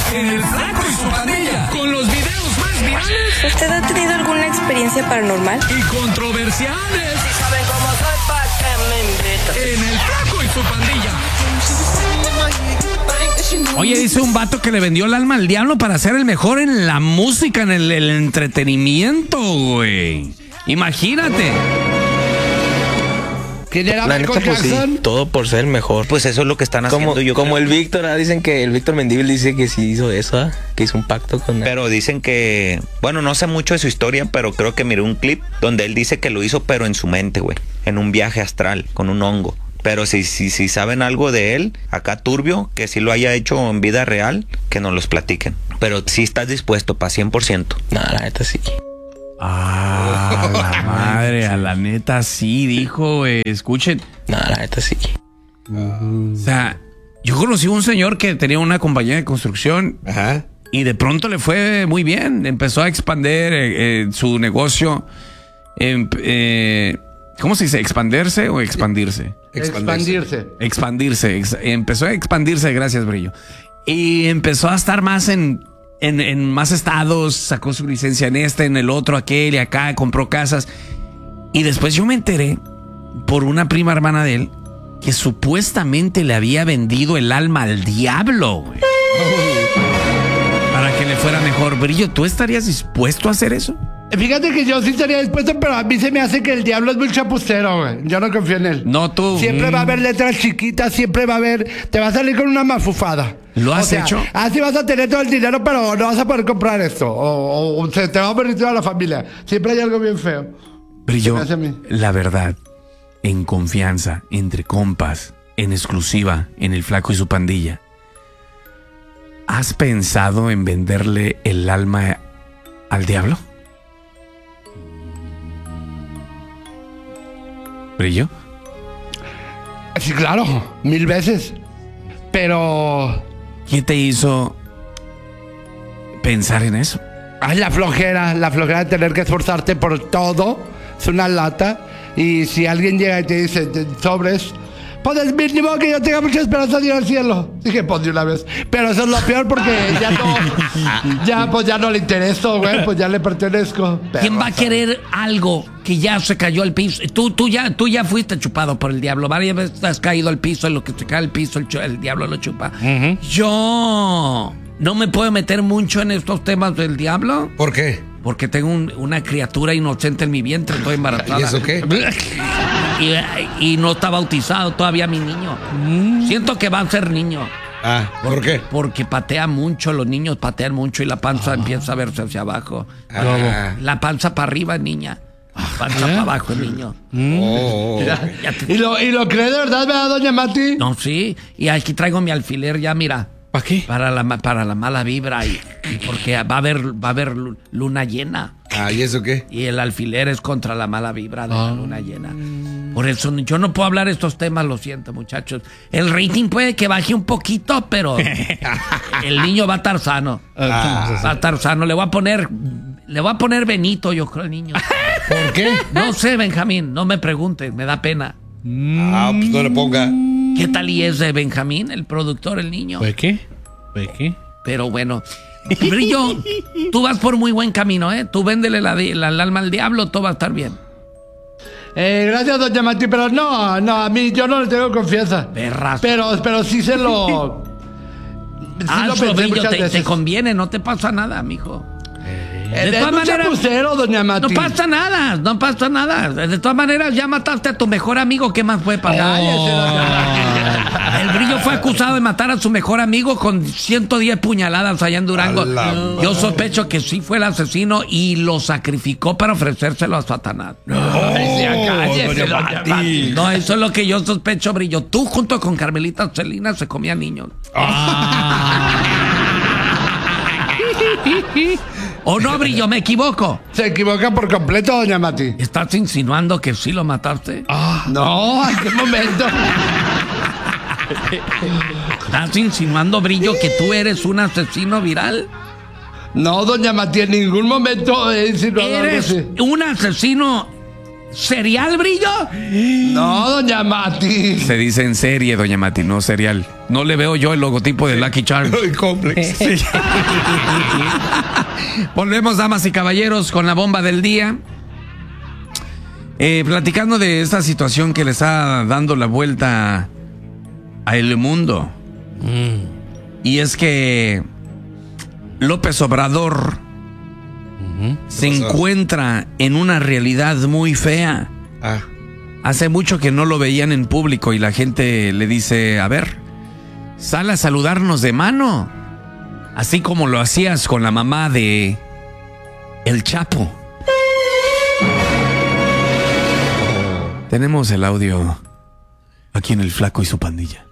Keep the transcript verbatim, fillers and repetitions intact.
en El Flaco y su Pandilla, con los videos más virales. ¿Usted ha tenido alguna experiencia paranormal? Y controversiales. Si saben cómo soy, pa' que me invitan. En El Flaco y su Pandilla. Oye, dice un vato que le vendió el alma al diablo para ser el mejor en la música, en el, el entretenimiento, güey. Imagínate. ¿Quién era La Michael neta, pues Jackson? sí, todo por ser mejor. Pues eso es lo que están haciendo. Como, yo como creo. el Víctor, ¿ah? Dicen que el Víctor Mendívil dice que sí hizo eso, ¿ah? Que hizo un pacto con él. Pero dicen que, bueno, no sé mucho de su historia, pero creo que miré un clip donde él dice que lo hizo, pero en su mente, güey, en un viaje astral, con un hongo. Pero si, si, si saben algo de él, acá turbio, que sí lo haya hecho en vida real, que nos los platiquen. Pero si estás dispuesto para cien por ciento. No, la neta sí. Ah, la madre, a la neta sí, dijo, güey. Escuchen. No, la neta sí. O sea, yo conocí a un señor que tenía una compañía de construcción. Ajá. Y de pronto le fue muy bien. Empezó a expandir eh, eh, su negocio. Eh, eh, ¿Cómo se dice? ¿Expandirse o expandirse? Expandirse. Expandirse. Ex- empezó a expandirse, gracias, Brillo. Y empezó a estar más en, en, en más estados. Sacó su licencia en este, en el otro, aquel y acá. Compró casas. Y después yo me enteré por una prima hermana de él que supuestamente le había vendido el alma al diablo, güey. Para que le fuera mejor. Brillo, ¿tú estarías dispuesto a hacer eso? Fíjate que yo sí estaría dispuesto, pero a mí se me hace que el diablo es muy chapucero, güey. Yo no confío en él. No, tú. Siempre mm. va a haber letras chiquitas, siempre va a haber... Te va a salir con una mafufada. ¿Lo has O sea, hecho? Así vas a tener todo el dinero, pero no vas a poder comprar esto. O, o- o se te va a morir toda la familia. Siempre hay algo bien feo. Brillo, Se me hace a mí. la verdad, en confianza, entre compas, en exclusiva, en El Flaco y su Pandilla. ¿Has pensado en venderle el alma al diablo? ¿Brillo? Sí, claro. Mil veces. Pero... ¿Qué te hizo pensar en eso? Ay, la flojera. La flojera de tener que esforzarte por todo. Es una lata. Y si alguien llega y te dice, te- sobres... Pues es mínimo que yo tenga mucha esperanza de ir al cielo. Dije, pues de una vez. Pero eso es lo peor porque ya no... Ya, pues ya no le intereso, güey. Pues ya le pertenezco. ¿Quién va a Perra, querer algo que ya se cayó al piso? Tú, tú, ya, tú ya fuiste chupado por el diablo. Varias veces has caído al piso. En lo que se cae al piso, el, chu- el diablo lo chupa. Yo no me puedo meter mucho en estos temas del diablo. ¿Por qué? Porque tengo un- una criatura inocente en mi vientre. Estoy embarazada. ¿Y eso qué? Y, y no está bautizado todavía mi niño. Siento que va a ser niño. Ah, ¿por qué? Porque patea mucho, los niños patean mucho y la panza empieza a verse hacia abajo. Ah. La panza para arriba, niña. Panza para abajo, niño. Oh, oh, Ya. ok. Ya te- ¿Y lo, ¿Y lo cree de verdad, verdad, doña Mati? No, sí. Y aquí traigo mi alfiler ya, mira. ¿Para qué? Para la, ma- para la mala vibra y, y porque va a haber, va a haber lu- luna llena. Ah, ¿y eso qué? Y el alfiler es contra la mala vibra de la luna llena. Por eso yo no puedo hablar estos temas, lo siento, muchachos. El rating puede que baje un poquito, pero el niño va a estar sano. Ah. Va a estar sano. Le voy a poner, le voy a poner Benito, yo creo, al niño. ¿Por qué? No sé, Benjamín, no me preguntes, me da pena. Ah, pues no le ponga. ¿Qué tal y es de Benjamín, el productor, el niño? ¿Por qué? ¿Por qué? Pero bueno, Brillo, tú vas por muy buen camino, ¿eh? Tú véndele la, di- la- el alma al diablo, todo va a estar bien. Eh, gracias, doña Mati, pero no, no, a mí yo no le tengo confianza. Perras. Pero, pero sí se lo... Sí lo Hazlo, pensé Brillo, muchas te, te veces. conviene, no te pasa nada, mijo. Eh, de es todas un maneras- chapucero, doña Mati. No pasa nada, no pasa nada. De todas maneras, ya mataste a tu mejor amigo. ¿Qué más puede pasar? Cállese, doña Mati. El Brillo fue acusado de matar a su mejor amigo con ciento diez puñaladas allá en Durango. A la Yo sospecho que sí fue el asesino y lo sacrificó para ofrecérselo a Satanás. Ay, ya cállese, doña doña Mati. Mati. No, eso es lo que yo sospecho, Brillo. Tú junto con Carmelita Celina se comían niños. ¿O no, Brillo? ¿Me equivoco? Se equivoca por completo, doña Mati. ¿Estás insinuando que sí lo mataste? No, ¿en qué momento? ¿Estás insinuando, Brillo, que tú eres un asesino viral? No, doña Mati, en ningún momento he insinuado algo Eres así. un asesino ¿Cereal, Brillo? No, doña Mati. Se dice en serie, doña Mati, no cereal. No le veo yo el logotipo de Lucky Charms. El complex. Sí. Volvemos, damas y caballeros, con la bomba del día. Eh, platicando de esta situación que le está dando la vuelta a el mundo. Mm. Y es que López Obrador uh-huh. se encuentra en una realidad muy fea. Ah. Hace mucho que no lo veían en público y la gente le dice, a ver, sal a saludarnos de mano, así como lo hacías con la mamá de El Chapo. Tenemos el audio aquí en El Flaco y su pandilla.